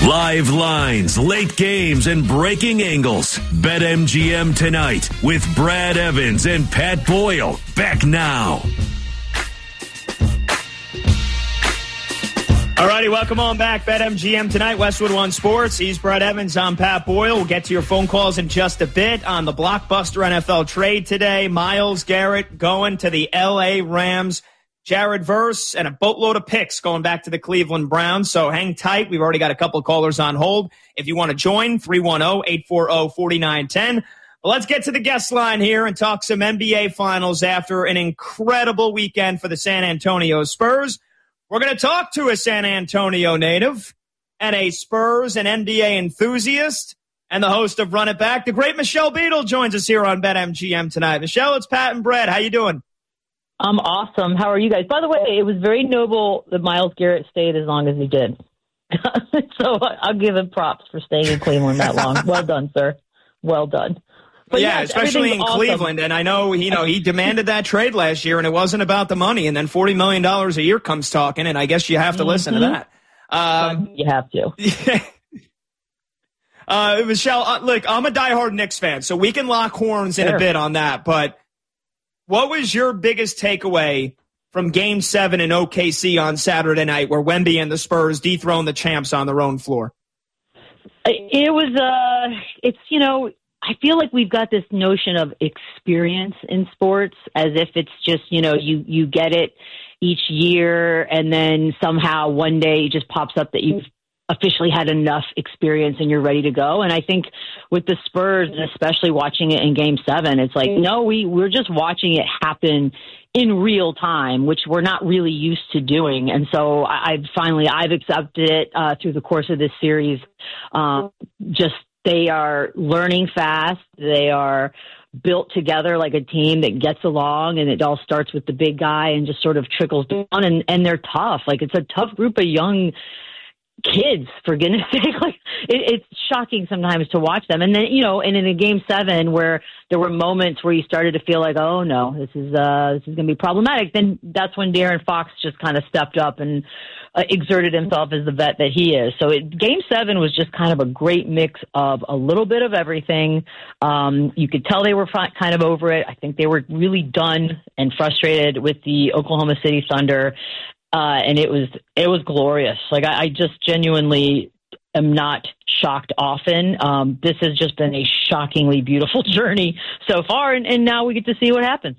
Live lines, late games, and breaking angles. BetMGM tonight with Brad Evans and Pat Boyle. Back now. All righty, welcome on back. BetMGM tonight, Westwood One Sports. He's Brad Evans. I'm Pat Boyle. We'll get to your phone calls in just a bit on the blockbuster NFL trade today. Myles Garrett going to the L.A. Rams. Jared Verse and a boatload of picks going back to the Cleveland Browns. So hang tight. We've already got a couple of callers on hold. If you want to join, 310-840-4910. But let's get to the guest line here and talk some NBA Finals after an incredible weekend for the San Antonio Spurs. We're going to talk to a San Antonio native and a Spurs and NBA enthusiast and the host of Run It Back. The great Michelle Beadle joins us here on BetMGM tonight. Michelle, it's Pat and Brad. How you doing? I'm awesome. How are you guys? By the way, it was very noble that Myles Garrett stayed as long as he did. So I'll give him props for staying in Cleveland that long. Well done, sir. Well done. But yeah, especially in awesome. Cleveland. And I know, he demanded that trade last year, and it wasn't about the money. And then $40 million a year comes talking, and I guess you have to listen to that. You have to. Michelle, look, I'm a diehard Knicks fan, so we can lock horns in a bit on that. But what was your biggest takeaway from Game 7 in OKC on Saturday night where Wemby and the Spurs dethroned the champs on their own floor? It was, I feel like we've got this notion of experience in sports as if it's just, you get it each year and then somehow one day it just pops up that you've officially had enough experience and you're ready to go. And I think with the Spurs, and especially watching it in Game 7, it's like, no, we're just watching it happen in real time, which we're not really used to doing. And so I've accepted it through the course of this series. They are learning fast. They are built together like a team that gets along, and it all starts with the big guy and just sort of trickles down. And they're tough. Like, it's a tough group of young kids, for goodness sake. Like, it's shocking sometimes to watch them. And then, and in a Game 7 where there were moments where you started to feel like, oh no, this is going to be problematic, then that's when De'Aaron Fox just kind of stepped up and exerted himself as the vet that he is. So Game 7 was just kind of a great mix of a little bit of everything. You could tell they were kind of over it. I think they were really done and frustrated with the Oklahoma City Thunder. And it was glorious. Like, I just genuinely am not shocked often. This has just been a shockingly beautiful journey so far, and now we get to see what happens.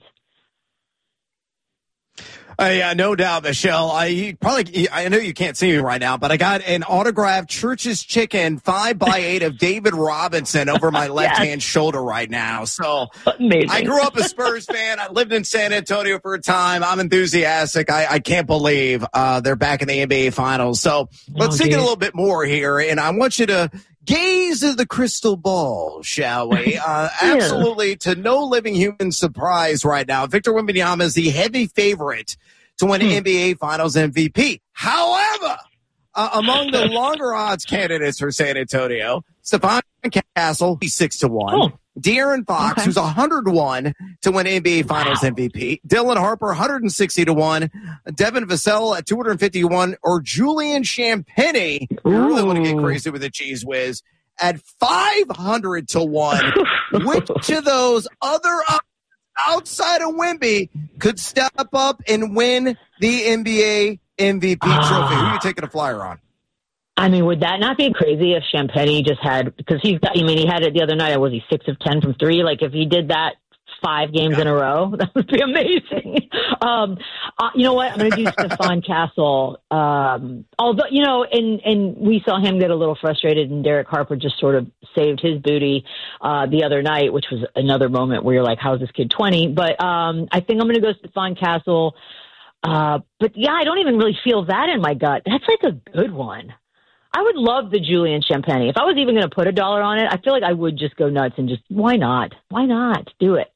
Yeah, no doubt, Michelle. I know you can't see me right now, but I got an autographed Church's Chicken 5x8 of David Robinson over my left-hand shoulder right now. So amazing. I grew up a Spurs fan. I lived in San Antonio for a time. I'm enthusiastic. I can't believe they're back in the NBA Finals. So let's dig in a little bit more here, and I want you to gaze at the crystal ball, shall we? Absolutely, to no living human surprise right now, Victor Wembanyama is the heavy favorite to win NBA Finals MVP. However, among the longer odds candidates for San Antonio, Stephon Castle, he's 6-1. De'Aaron Fox, who's 101 to win NBA Finals MVP. Dylan Harper, 160-1. Devin Vassell at 251, or Julian Champagnie. You really want to get crazy with the cheese whiz at 500-1. Which of those other outside of Wemby could step up and win the NBA MVP trophy? Who are you taking a flyer on? I mean, would that not be crazy if Champagnie just had, because he had it the other night. Was he 6 of 10 from 3? Like, if he did that 5 games in a row, that would be amazing. You know what? I'm going to do Stephon Castle. Although, and we saw him get a little frustrated, and Derek Harper just sort of saved his booty the other night, which was another moment where you're like, how is this kid 20? But I think I'm going to go Stephon Castle. But yeah, I don't even really feel that in my gut. That's like a good one. I would love the Julian Champagnie. If I was even going to put $1 on it, I feel like I would just go nuts and just, why not? Why not? Do it.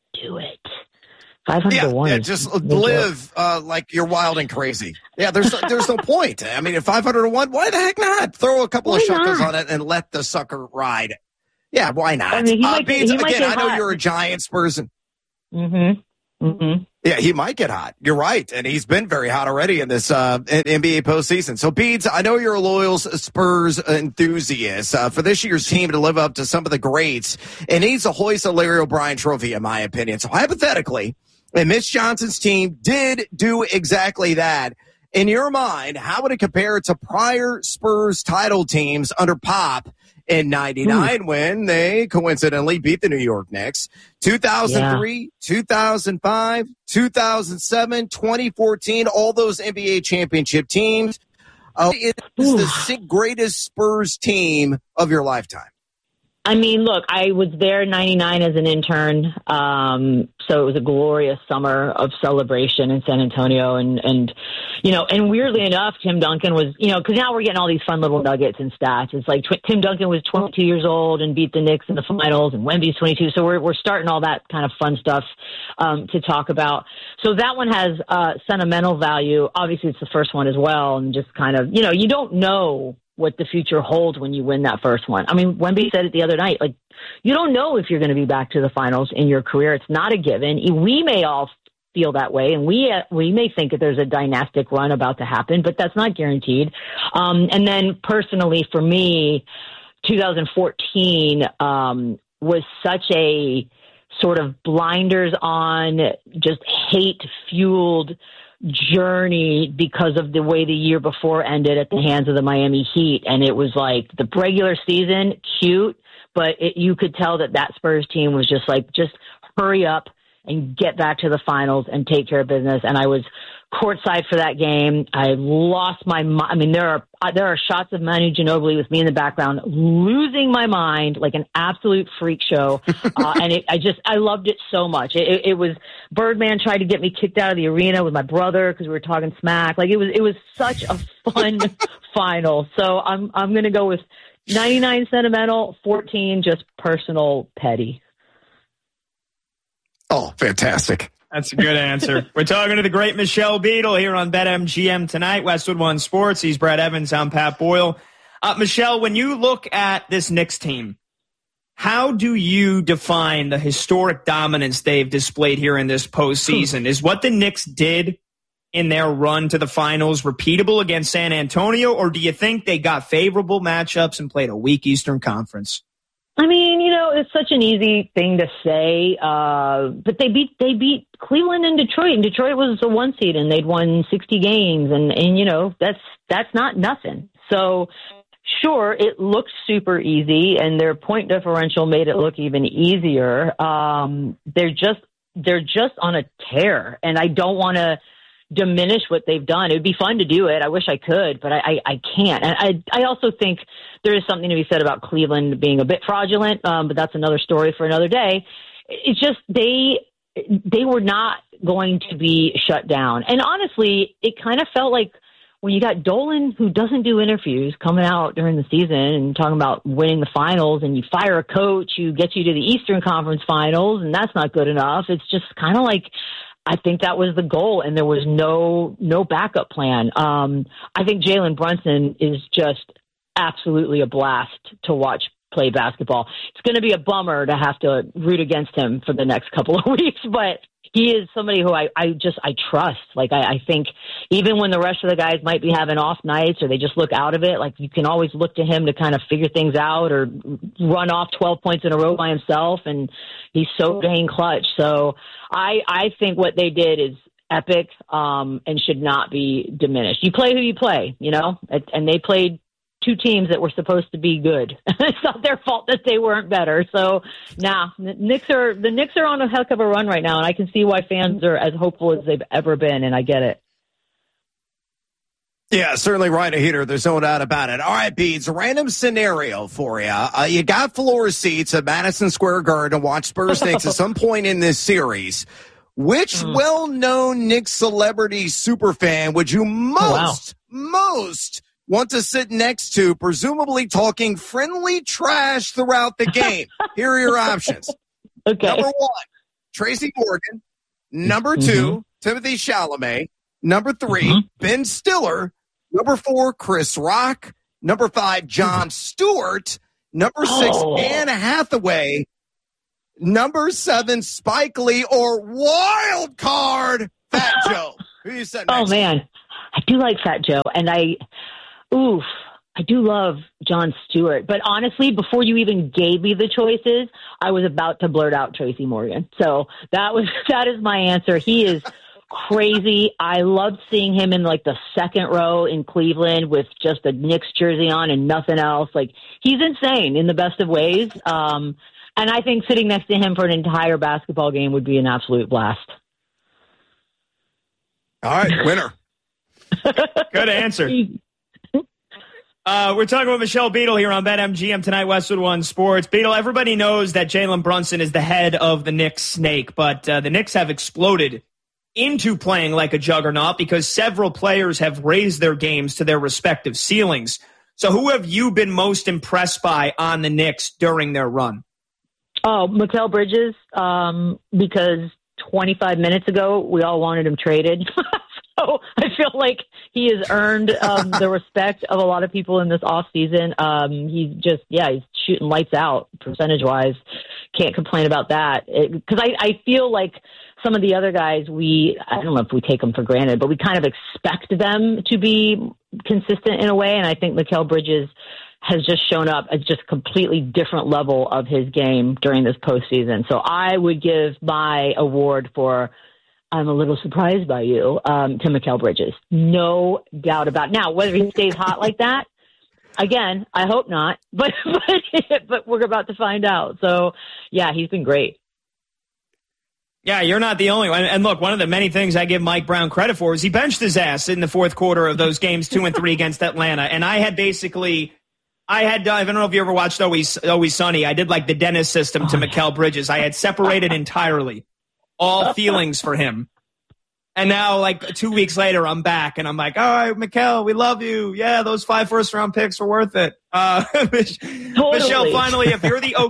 500-1. Yeah, just live like you're wild and crazy. Yeah, there's no point. I mean, at 500-1, why the heck not? Throw a couple of shekels on it and let the sucker ride. Yeah, why not? I mean, he might I know hot. you're a Giants person. Mm-hmm. Mm-hmm. Yeah, he might get hot. You're right. And he's been very hot already in this NBA postseason. So, Beads, I know you're a loyal Spurs enthusiast. For this year's team to live up to some of the greats, it needs to hoist a Larry O'Brien trophy, in my opinion. So, hypothetically, and Mitch Johnson's team did do exactly that. In your mind, how would it compare to prior Spurs title teams under Pop in 99 when they coincidentally beat the New York Knicks? 2003, 2005, 2007, 2014, all those NBA championship teams. It is the greatest Spurs team of your lifetime. I mean, look, I was there in 99 as an intern. So it was a glorious summer of celebration in San Antonio. And weirdly enough, Tim Duncan was, because now we're getting all these fun little nuggets and stats. It's like Tim Duncan was 22 years old and beat the Knicks in the finals, and Wemby's 22. So we're starting all that kind of fun stuff to talk about. So that one has sentimental value. Obviously, it's the first one as well. And just kind of, you don't know what the future holds when you win that first one. I mean, Wemby said it the other night, like, you don't know if you're going to be back to the finals in your career. It's not a given. We may all feel that way, and we may think that there's a dynastic run about to happen, but that's not guaranteed. And then personally, for me, 2014 was such a sort of blinders on, just hate-fueled journey because of the way the year before ended at the hands of the Miami Heat. And it was like the regular season, cute, but you could tell that Spurs team was just like, just hurry up and get back to the finals and take care of business. And I was courtside for that game. I lost my mind. I mean, there are shots of Manu Ginobili with me in the background, losing my mind like an absolute freak show. And I loved it so much. It was, Birdman tried to get me kicked out of the arena with my brother because we were talking smack. Like, it was such a fun final. So I'm going to go with 99 sentimental, 14 just personal petty. Oh, fantastic. That's a good answer. We're talking to the great Michelle Beadle here on BetMGM tonight. Westwood One Sports. He's Brad Evans. I'm Pat Boyle. Michelle, when you look at this Knicks team, how do you define the historic dominance they've displayed here in this postseason? Is what the Knicks did in their run to the finals repeatable against San Antonio, or do you think they got favorable matchups and played a weak Eastern Conference? I mean, it's such an easy thing to say, but they beat Cleveland and Detroit, and Detroit was the 1 seed, and they'd won 60 games, and that's not nothing. So, sure, it looks super easy, and their point differential made it look even easier. They're just on a tear, and I don't want to diminish what they've done. It would be fun to do it. I wish I could, but I can't. And I also think there is something to be said about Cleveland being a bit fraudulent, but that's another story for another day. It's just they were not going to be shut down. And honestly, it kind of felt like when you got Dolan, who doesn't do interviews, coming out during the season and talking about winning the finals, and you fire a coach who gets you to the Eastern Conference Finals, and that's not good enough. It's just kind of like, I think that was the goal, and there was no backup plan. I think Jalen Brunson is just absolutely a blast to watch play basketball. It's going to be a bummer to have to root against him for the next couple of weeks, but he is somebody who I trust. Like, I think even when the rest of the guys might be having off nights or they just look out of it, like, you can always look to him to kind of figure things out or run off 12 points in a row by himself. And he's so dang clutch. So I think what they did is epic, and should not be diminished. You play who you play, and they played two teams that were supposed to be good. It's not their fault that they weren't better. So, the Knicks are on a heck of a run right now, and I can see why fans are as hopeful as they've ever been, and I get it. Yeah, certainly right, a hitter. There's no doubt about it. All right, Beads, a random scenario for you. You got floor seats at Madison Square Garden to watch Spurs Knicks at some point in this series. Which well-known Knicks celebrity superfan would you most want to sit next to, presumably talking friendly trash throughout the game? Here are your options. Okay. Number 1, Tracy Morgan. Number 2, Timothy Chalamet. Number 3, Ben Stiller. Number 4, Chris Rock. Number 5, Jon Stewart. Number 6, Anne Hathaway. number 7 Spike Lee or wild card Fat Joe? Who you said next? Oh, man. I do like Fat Joe, and I do love Jon Stewart. But honestly, before you even gave me the choices, I was about to blurt out Tracy Morgan. So that is my answer. He is crazy. I loved seeing him in like the second row in Cleveland with just a Knicks jersey on and nothing else. Like, he's insane in the best of ways. And I think sitting next to him for an entire basketball game would be an absolute blast. All right, winner. Good answer. We're talking with Michelle Beadle here on BetMGM tonight, Westwood One Sports. Beadle, everybody knows that Jalen Brunson is the head of the Knicks snake, but the Knicks have exploded into playing like a juggernaut because several players have raised their games to their respective ceilings. So who have you been most impressed by on the Knicks during their run? Oh, Mikal Bridges, because 25 minutes ago, we all wanted him traded. So I feel like he has earned the respect of a lot of people in this offseason. He's shooting lights out percentage-wise. Can't complain about that. Because I feel like some of the other guys, I don't know if we take them for granted, but we kind of expect them to be consistent in a way. And I think Mikal Bridges has just shown up as just a completely different level of his game during this postseason. So I would give my award for I'm a little surprised by you to Mikal Bridges. No doubt about it. Now, whether he stays hot like that, again, I hope not, but we're about to find out. So, yeah, he's been great. Yeah, you're not the only one. And look, one of the many things I give Mike Brown credit for is he benched his ass in the fourth quarter of those games 2 and 3 against Atlanta. And I don't know if you ever watched Always Sunny. I did like the dentist system to Mikal Bridges. I had separated entirely all feelings for him. And now, like 2 weeks later, I'm back and I'm like, all right, Mikal, we love you. Yeah, those 5 first-round picks were worth it. Totally. Michelle, finally, if you're the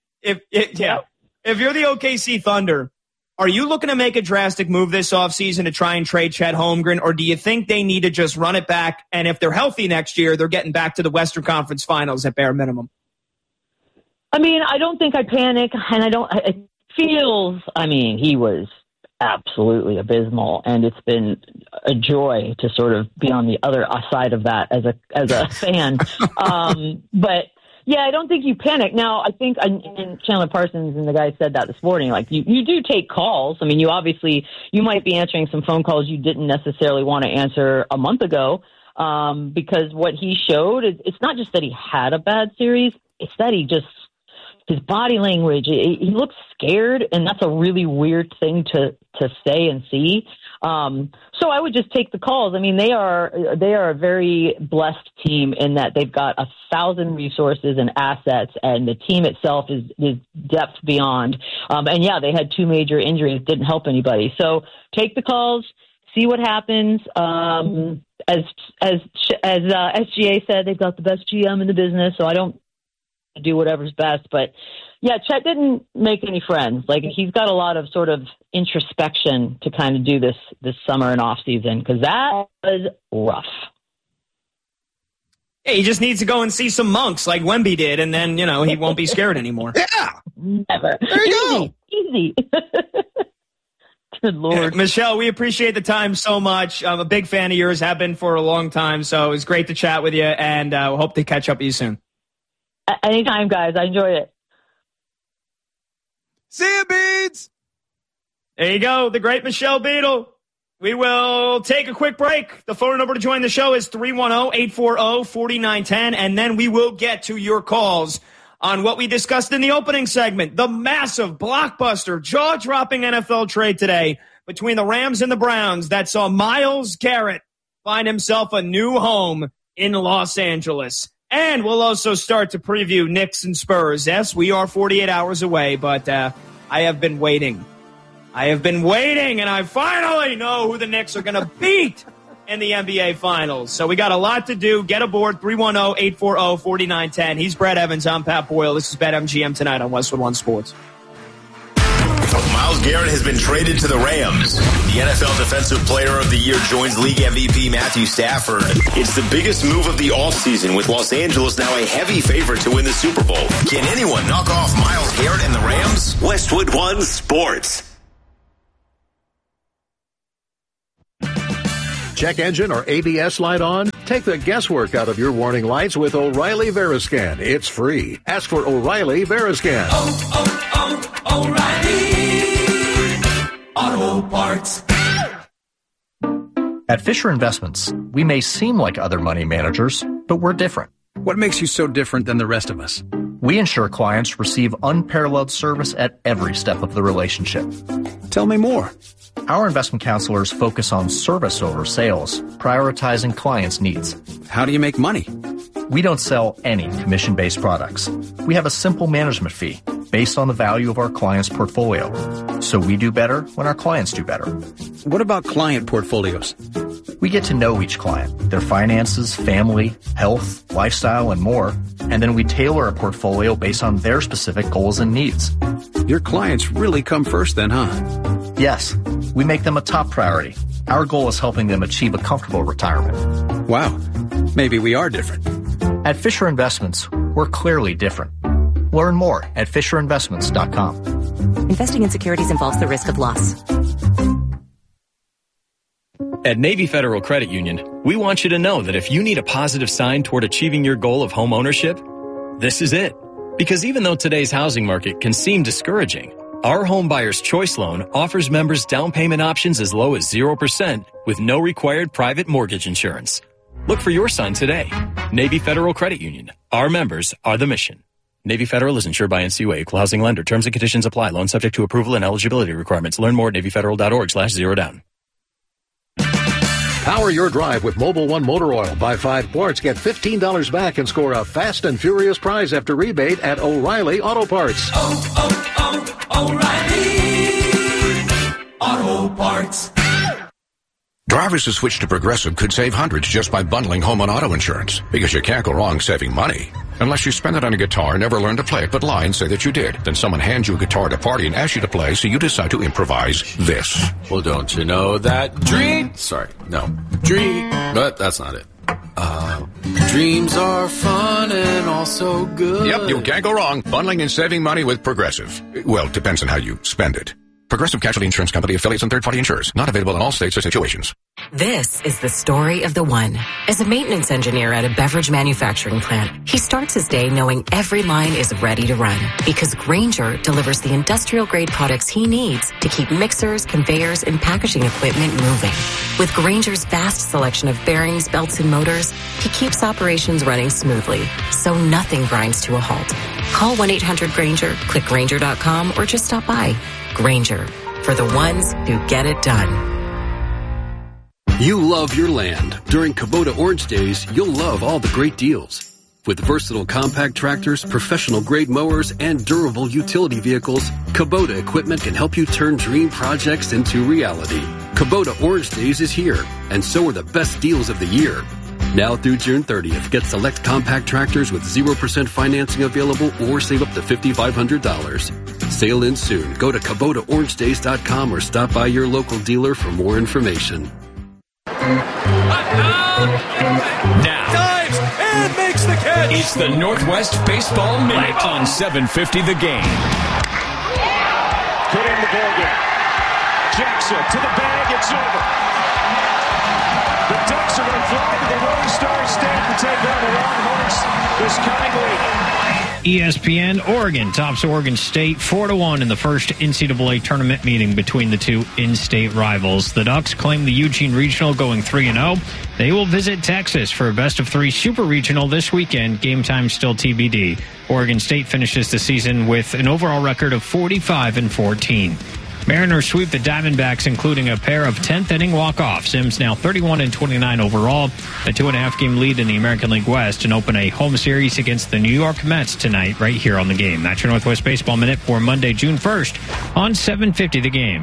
OKC Thunder, are you looking to make a drastic move this offseason to try and trade Chet Holmgren, or do you think they need to just run it back? And if they're healthy next year, they're getting back to the Western Conference Finals at bare minimum? I mean, I don't think I panic, and he was absolutely abysmal, and it's been a joy to sort of be on the other side of that as a fan. But yeah, I don't think you panic. Now, I think and Chandler Parsons and the guy said that this morning, like you do take calls. I mean, you might be answering some phone calls you didn't necessarily want to answer a month ago, because what he showed is it's not just that he had a bad series, it's that his body language, he looks scared, and that's a really weird thing to say and see. So I would just take the calls. I mean, they are a very blessed team in that they've got 1,000 resources and assets, and the team itself is depth beyond. And yeah, they had 2 major injuries, didn't help anybody. So take the calls, see what happens. As SGA said, they've got the best GM in the business, so I don't do whatever's best. But yeah, Chet didn't make any friends. Like, he's got a lot of sort of introspection to kind of do this summer and off season, because that was rough. Yeah, he just needs to go and see some monks like Wemby did, and then, he won't be scared anymore. Yeah. Never. There you go. Easy. Good Lord. Michelle, we appreciate the time so much. I'm a big fan of yours, have been for a long time, so it was great to chat with you, and hope to catch up with you soon. Anytime, guys. I enjoyed it. See you, Beads. There you go, the great Michelle Beadle. We will take a quick break. The phone number to join the show is 310-840-4910, and then we will get to your calls on what we discussed in the opening segment, the massive, blockbuster, jaw-dropping NFL trade today between the Rams and the Browns that saw Myles Garrett find himself a new home in Los Angeles. And we'll also start to preview Knicks and Spurs. Yes, we are 48 hours away, but I have been waiting. And I finally know who the Knicks are going to beat in the NBA Finals. So we got a lot to do. Get aboard, 310-840-4910. He's Brad Evans. I'm Pat Boyle. This is BetMGM tonight on Westwood One Sports. Miles Myles Garrett has been traded to the Rams. The NFL Defensive Player of the Year joins league MVP Matthew Stafford. It's the biggest move of the offseason, with Los Angeles now a heavy favorite to win the Super Bowl. Can anyone knock off Myles Garrett and the Rams? Westwood One Sports. Check engine or ABS light on? Take the guesswork out of your warning lights with O'Reilly Veriscan. It's free. Ask for O'Reilly Veriscan. O'Reilly Auto Parts. At Fisher Investments, we may seem like other money managers, but we're different. What makes you so different than the rest of us? We ensure clients receive unparalleled service at every step of the relationship. Tell me more. Our investment counselors focus on service over sales, prioritizing clients' needs. How do you make money? We don't sell any commission-based products. We have a simple management fee based on the value of our client's portfolio. So we do better when our clients do better. What about client portfolios? We get to know each client, their finances, family, health, lifestyle, and more, and then we tailor a portfolio based on their specific goals and needs. Your clients really come first then, huh? Yes, we make them a top priority. Our goal is helping them achieve a comfortable retirement. Wow, maybe we are different. At Fisher Investments, we're clearly different. Learn more at FisherInvestments.com. Investing in securities involves the risk of loss. At Navy Federal Credit Union, we want you to know that if you need a positive sign toward achieving your goal of home ownership, this is it. Because even though today's housing market can seem discouraging, our Home Buyer's Choice Loan offers members down payment options as low as 0% with no required private mortgage insurance. Look for your sign today. Navy Federal Credit Union. Our members are the mission. Navy Federal is insured by NCUA, equal housing lender. Terms and conditions apply. Loan subject to approval and eligibility requirements. Learn more at NavyFederal.org/zerodown. Power your drive with Mobil 1 Motor Oil. Buy 5 quarts, get $15 back and score a fast and furious prize after rebate at O'Reilly Auto Parts. O'Reilly Auto Parts. Drivers who switch to Progressive could save hundreds just by bundling home and auto insurance, because you can't go wrong saving money. Unless you spend it on a guitar, never learn to play it, but lie and say that you did. Then someone hands you a guitar at a party and asks you to play, so you decide to improvise this. Well, don't you know that dream... Sorry, no. Dream... But that's not it. Dreams are fun and also good. Yep, you can't go wrong. Bundling and saving money with Progressive. Well, depends on how you spend it. Progressive Casualty Insurance Company, affiliates, and third-party insurers. Not available in all states or situations. This is the story of the one. As a maintenance engineer at a beverage manufacturing plant, he starts his day knowing every line is ready to run, because Grainger delivers the industrial-grade products he needs to keep mixers, conveyors, and packaging equipment moving. With Grainger's vast selection of bearings, belts, and motors, he keeps operations running smoothly, so nothing grinds to a halt. Call 1-800-GRAINGER, click Grainger.com, or just stop by. Grainger, for the ones who get it done. You love your land. During Kubota Orange Days, you'll love all the great deals. With versatile compact tractors, professional-grade mowers, and durable utility vehicles, Kubota equipment can help you turn dream projects into reality. Kubota Orange Days is here, and so are the best deals of the year. Now through June 30th, get select compact tractors with 0% financing available or save up to $5,500. Sale ends soon. Go to KubotaOrangeDays.com or stop by your local dealer for more information. Now, Dives and makes the catch. It's the Northwest Baseball Minute on 750 The Game. Put in the ball game. Jackson to the bag. It's over. The Ducks are going to fly to the Rolling Star stand to take on the Longhorns this coming week. ESPN, Oregon tops Oregon State 4-1 in the first NCAA tournament meeting between the two in-state rivals. The Ducks claim the Eugene Regional going 3-0. They will visit Texas for a best-of-3 Super Regional this weekend. Game time still TBD. Oregon State finishes the season with an overall record of 45-14. Mariners sweep the Diamondbacks, including a pair of 10th-inning walk-offs. Sims now 31-29 overall, a 2.5-game lead in the American League West, and open a home series against the New York Mets tonight right here on The Game. That's your Northwest Baseball Minute for Monday, June 1st on 750 The Game.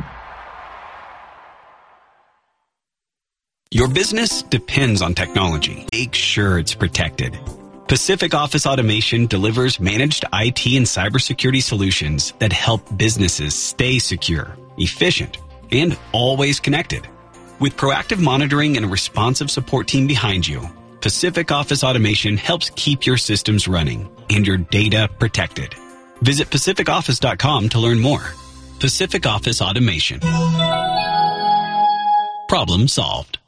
Your business depends on technology. Make sure it's protected. Pacific Office Automation delivers managed IT and cybersecurity solutions that help businesses stay secure. efficient, and always connected. With proactive monitoring and a responsive support team behind you, Pacific Office Automation helps keep your systems running and your data protected. Visit PacificOffice.com to learn more. Pacific Office Automation. Problem solved.